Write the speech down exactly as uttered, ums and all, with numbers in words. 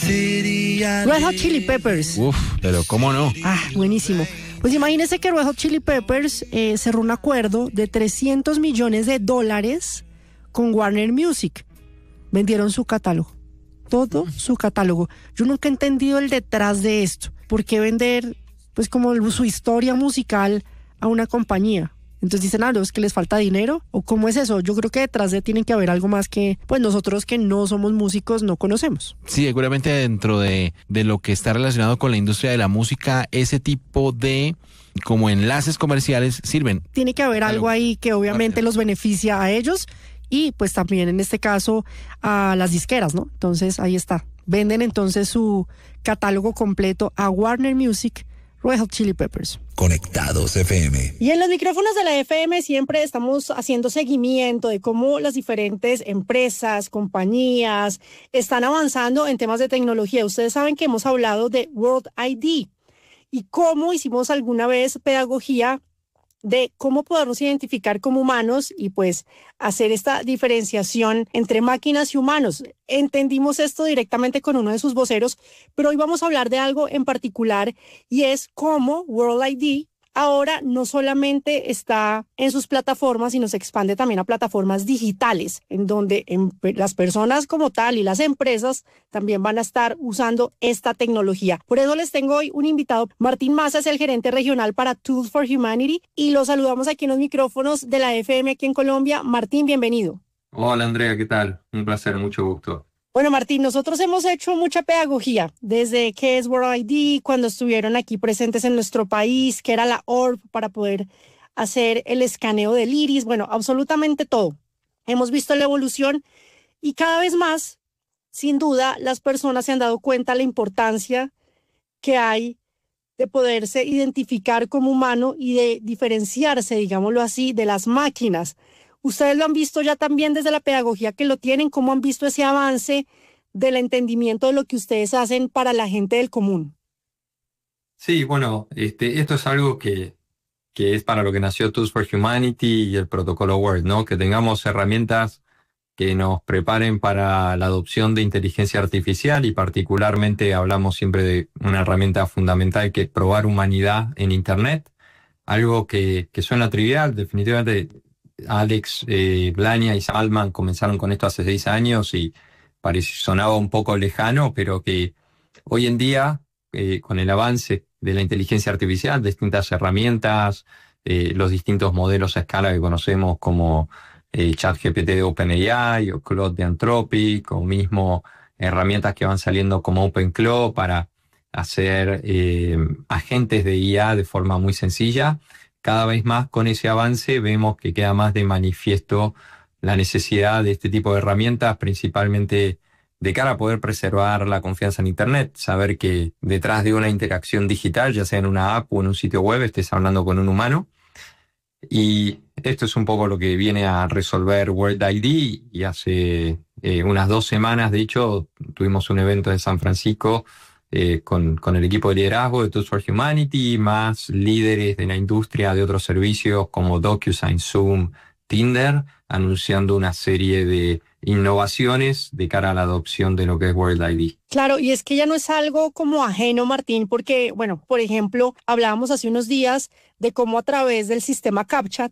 Red Hot Chili Peppers. Uf, pero ¿cómo no? Ah, buenísimo. Pues imagínense que Red Hot Chili Peppers eh, cerró un acuerdo de trescientos millones de dólares con Warner Music. Vendieron su catálogo, todo su catálogo. Yo nunca he entendido el detrás de esto. ¿Por qué vender, pues, como su historia musical a una compañía? Entonces dicen, ah, no, es que les falta dinero, ¿o cómo es eso? Yo creo que detrás de tiene que haber algo más que, pues, nosotros que no somos músicos no conocemos. Sí, seguramente dentro de, de lo que está relacionado con la industria de la música, ese tipo de como enlaces comerciales sirven. Tiene que haber algo ahí que obviamente los beneficia a ellos y pues también en este caso a las disqueras, ¿no? Entonces ahí está. Venden entonces su catálogo completo a Warner Music, Red Hot Chili Peppers. Conectados F M. Y en los micrófonos de la F M siempre estamos haciendo seguimiento de cómo las diferentes empresas, compañías están avanzando en temas de tecnología. Ustedes saben que hemos hablado de World I D y cómo hicimos alguna vez pedagogía de cómo podernos identificar como humanos y pues hacer esta diferenciación entre máquinas y humanos. Entendimos esto directamente con uno de sus voceros, pero hoy vamos a hablar de algo en particular y es cómo World I D ahora no solamente está en sus plataformas, sino se expande también a plataformas digitales, en donde en, las personas como tal y las empresas también van a estar usando esta tecnología. Por eso les tengo hoy un invitado. Martín Maza es el gerente regional para Tools for Humanity y lo saludamos aquí en los micrófonos de la F M aquí en Colombia. Martín, bienvenido. Hola Andrea, ¿qué tal? Un placer, mucho gusto. Bueno, Martín, nosotros hemos hecho mucha pedagogía desde qué es World I D, cuando estuvieron aquí presentes en nuestro país, qué era la O R B para poder hacer el escaneo del iris, bueno, absolutamente todo. Hemos visto la evolución y cada vez más, sin duda, las personas se han dado cuenta de la importancia que hay de poderse identificar como humano y de diferenciarse, digámoslo así, de las máquinas. Ustedes lo han visto ya también desde la pedagogía que lo tienen, cómo han visto ese avance del entendimiento de lo que ustedes hacen para la gente del común. Sí, bueno, este, esto es algo que, que es para lo que nació Tools for Humanity y el protocolo W O R D, ¿no? Que tengamos herramientas que nos preparen para la adopción de inteligencia artificial y particularmente hablamos siempre de una herramienta fundamental que es probar humanidad en Internet, algo que, que suena trivial, definitivamente. Alex, eh, Blania y Salman comenzaron con esto hace seis años y parecía, sonaba un poco lejano, pero que hoy en día, eh, con el avance de la inteligencia artificial, distintas herramientas, eh, los distintos modelos a escala que conocemos como eh, ChatGPT de OpenAI o Claude de Anthropic, o mismo herramientas que van saliendo como OpenClaw para hacer eh, agentes de I A de forma muy sencilla. Cada vez más con ese avance vemos que queda más de manifiesto la necesidad de este tipo de herramientas, principalmente de cara a poder preservar la confianza en Internet, saber que detrás de una interacción digital, ya sea en una app o en un sitio web, estés hablando con un humano. Y esto es un poco lo que viene a resolver World I D y hace eh, unas dos semanas, de hecho, tuvimos un evento en San Francisco Eh, con, con el equipo de liderazgo de Tools for Humanity, más líderes de la industria de otros servicios como DocuSign, Zoom, Tinder, anunciando una serie de innovaciones de cara a la adopción de lo que es World I D. Claro, y es que ya no es algo como ajeno, Martín, porque, bueno, por ejemplo, hablábamos hace unos días de cómo a través del sistema CAPTCHA